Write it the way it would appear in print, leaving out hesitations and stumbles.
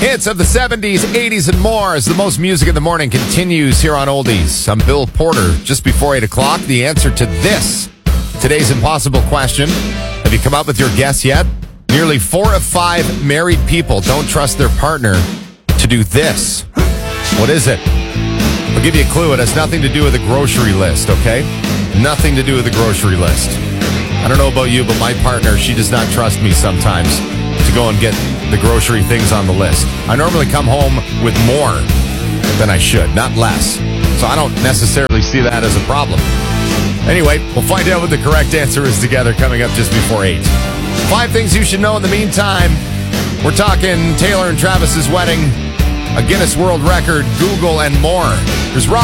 Hits of the 70s, 80s, and more as the most music in the morning continues here on Oldies. I'm Bill Porter. Just before 8 o'clock, the answer to this, today's impossible question. Have you come up with your guess yet? Nearly 4 of 5 married people don't trust their partner to do this. What is it? I'll give you a clue. It has nothing to do with the grocery list, okay? Nothing to do with the grocery list. I don't know about you, but my partner, she does not trust me sometimes to go and get the grocery things on the list. I normally come home with more than I should, not less. So I don't necessarily see that as a problem. Anyway, we'll find out what the correct answer is together coming up just before 8. 5 things you should know in the meantime. We're talking Taylor and Travis's wedding, a Guinness World Record, Google, and more. There's Rob.